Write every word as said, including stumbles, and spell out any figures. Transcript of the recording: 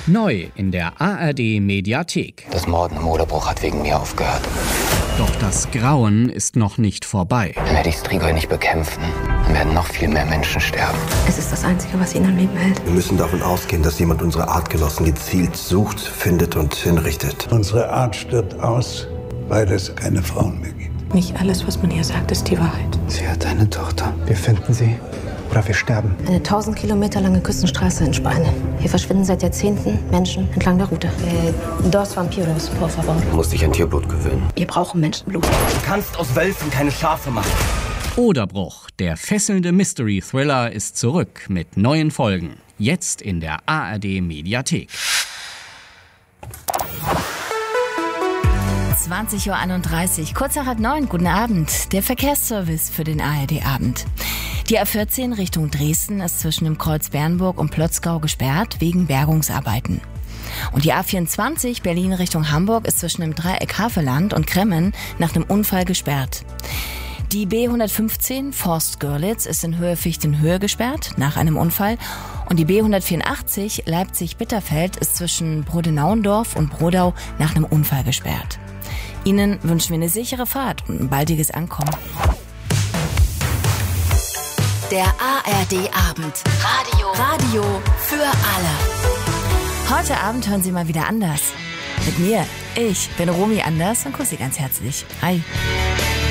Neu in der A R D-Mediathek. Das Morden im Moderbruch hat wegen mir aufgehört. Doch das Grauen ist noch nicht vorbei. Wenn wir die Strigoi nicht bekämpfen, dann werden noch viel mehr Menschen sterben. Es ist das Einzige, was ihn am Leben hält. Wir müssen davon ausgehen, dass jemand unsere Artgenossen gezielt sucht, findet und hinrichtet. Unsere Art stirbt aus, weil es keine Frauen mehr gibt. Nicht alles, was man ihr sagt, ist die Wahrheit. Sie hat eine Tochter. Wir finden sie oder wir sterben. Eine tausend Kilometer lange Küstenstraße in Spanien. Hier verschwinden seit Jahrzehnten Menschen entlang der Route. Äh, dos vampiros, por favor. Du musst dich an Tierblut gewöhnen. Wir brauchen Menschenblut. Du kannst aus Wölfen keine Schafe machen. Oderbruch, der fesselnde Mystery-Thriller, ist zurück mit neuen Folgen. Jetzt in der A R D-Mediathek. zwanzig Uhr einunddreißig, kurz nach halb neun, guten Abend. Der Verkehrsservice für den A R D-Abend. Die A vierzehn Richtung Dresden ist zwischen dem Kreuz Bernburg und Plotzgau gesperrt wegen Bergungsarbeiten. Und die A vierundzwanzig Berlin Richtung Hamburg ist zwischen dem Dreieck Havelland und Kremmen nach einem Unfall gesperrt. Die B hundertfünfzehn Forst-Görlitz ist in Höhe Fichtenhöhe gesperrt nach einem Unfall. Und die B hundertvierundachtzig Leipzig-Bitterfeld ist zwischen Brodenauendorf und Brodau nach einem Unfall gesperrt. Ihnen wünschen wir eine sichere Fahrt und ein baldiges Ankommen. Der A R D-Abend. Radio. Radio für alle. Heute Abend hören Sie mal wieder anders. Mit mir. Ich bin Romy Anders und grüße Sie ganz herzlich. Hi.